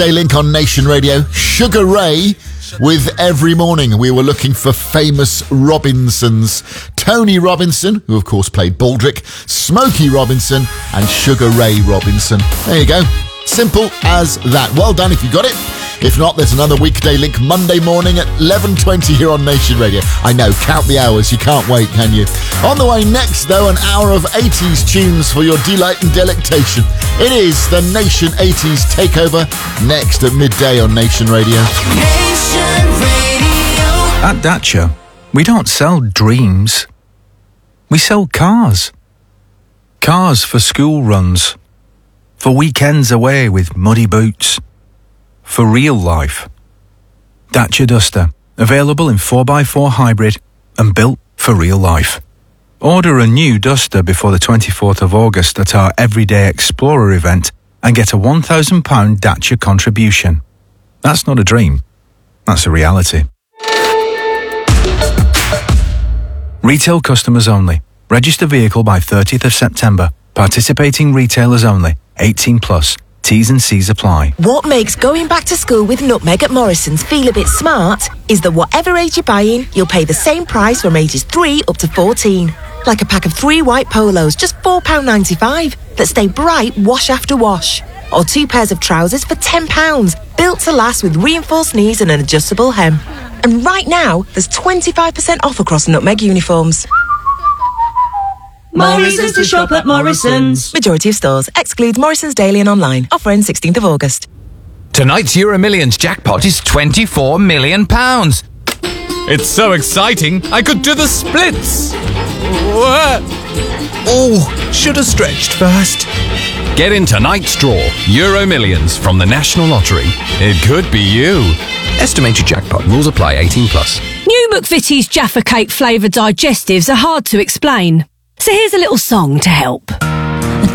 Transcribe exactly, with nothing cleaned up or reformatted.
Link on Nation Radio. Sugar Ray with Every Morning. We were looking for famous Robinsons. Tony Robinson, who of course played Baldrick, Smokey Robinson and Sugar Ray Robinson. There you go. Simple as that. Well done if you got it. If not, there's another Weekday Link Monday morning at eleven twenty here on Nation Radio. I know, count the hours. You can't wait, can you? On the way next, though, an hour of eighties tunes for your delight and delectation. It is the Nation eighties Takeover, next at midday on Nation Radio. Nation Radio. At Dacia, we don't sell dreams. We sell cars. Cars for school runs. For weekends away with muddy boots. For real life. Dacia Duster, available in four by four hybrid and built for real life. Order a new Duster before the twenty-fourth of August at our Everyday Explorer event and get a one thousand pounds Dacia contribution. That's not a dream. That's a reality. Retail customers only. Register vehicle by thirtieth of September. Participating retailers only. eighteen plus. T's and C's apply. What makes going back to school with Nutmeg at Morrison's feel a bit smart is that whatever age you're buying, you'll pay the same price from ages three up to fourteen. Like a pack of three white polos, just four pounds ninety-five, that stay bright wash after wash. Or two pairs of trousers for ten pounds, built to last with reinforced knees and an adjustable hem. And right now, there's twenty-five percent off across Nutmeg uniforms. Morrison's to shop at Morrison's. Majority of stores. Excludes Morrison's Daily and online. Offer ends sixteenth of August. Tonight's Euro Millions jackpot is twenty-four million pounds. It's so exciting, I could do the splits. Oh, should have stretched first. Get in tonight's draw. Euro Millions from the National Lottery. It could be you. Estimated jackpot. Rules apply. eighteen plus. New McVitie's Jaffa Cake flavoured digestives are hard to explain. So here's a little song to help.